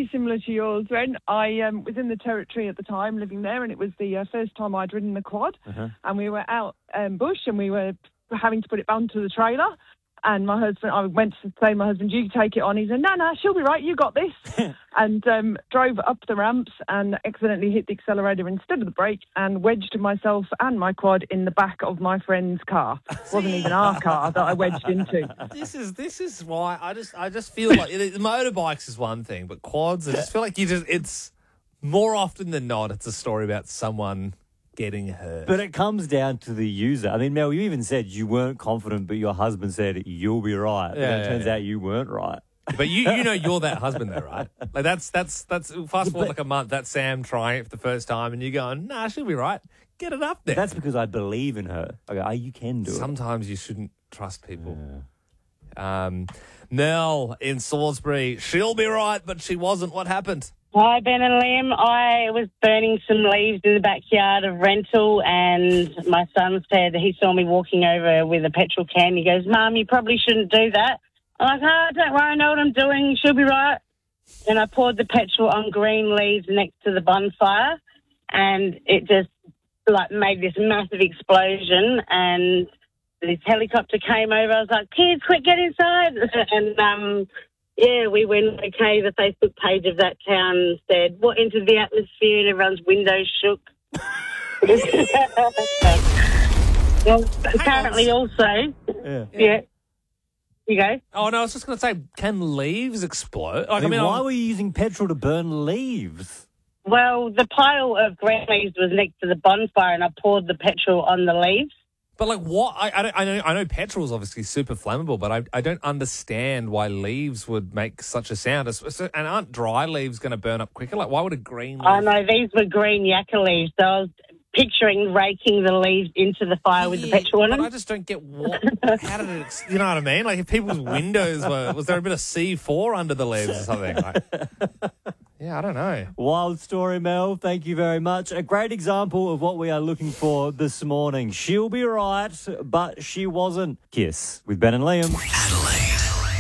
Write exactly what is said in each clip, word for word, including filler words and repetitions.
very similar to yours, Ren. I um, was in the Territory at the time, living there, and it was the uh, first time I'd ridden the quad. Uh-huh. And we were out um, bush, and we were having to put it onto the trailer. And my husband, I went to say to my husband, you take it on. He said, no, no, she'll be right, you got this. and um, drove up the ramps and accidentally hit the accelerator instead of the brake and wedged myself and my quad in the back of my friend's car. It wasn't even our car that I wedged into. This is this is why I just I just feel like it, motorbikes is one thing, but quads, I just feel like you just it's more often than not it's a story about someone getting hurt. But it comes down to the user. I mean, Mel, you even said you weren't confident, but your husband said you'll be right. But Yeah, it yeah, turns yeah. out you weren't right. But you you know you're that husband though, right? Like that's that's that's fast forward like a month. That's Sam trying it for the first time, and you're going, nah, she'll be right. Get it up there. That's because I believe in her. I go, oh, you can do it. Sometimes you shouldn't trust people. Um, Mel in Salisbury, she'll be right, but she wasn't. What happened? Hi, Ben and Liam. I was burning some leaves in the backyard of rental, and my son said he saw me walking over with a petrol can. He goes, Mum, you probably shouldn't do that. I'm like, oh, don't worry, I know what I'm doing. She'll be right. And I poured the petrol on green leaves next to the bonfire, and it just, like, made this massive explosion, and this helicopter came over. I was like, kids, quick, get inside. and, um... Yeah, we went, okay, the Facebook page of that town said, what entered the atmosphere, and everyone's windows shook. well, apparently also, Yeah. yeah, you go. Oh, no, I was just going to say, can leaves explode? Like, I mean, why I'm- were you using petrol to burn leaves? Well, the pile of green leaves was next to the bonfire, and I poured the petrol on the leaves. But like what? I, I, don't, I know I know petrol is obviously super flammable, but I I don't understand why leaves would make such a sound. And aren't dry leaves going to burn up quicker? Like why would a green leaf? Oh, no, these were green yucca leaves, so I was picturing raking the leaves into the fire with the Yeah, petrol in but them. I just don't get what. How did it? ex- You know what I mean? Like if people's windows were, was there a bit of C four under the leaves or something? Like, yeah, I don't know. Wild story, Mel. Thank you very much. A great example of what we are looking for this morning. She'll be right, but she wasn't. Kiss with Ben and Liam. Adelaide.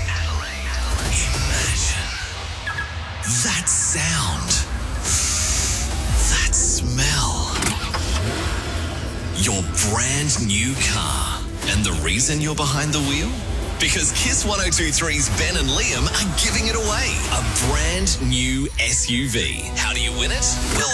Imagine that sound, that smell. Your brand new car. And the reason you're behind the wheel? Because Kiss one oh two three's Ben and Liam are giving it away. A brand new S U V. How do you win it? Well,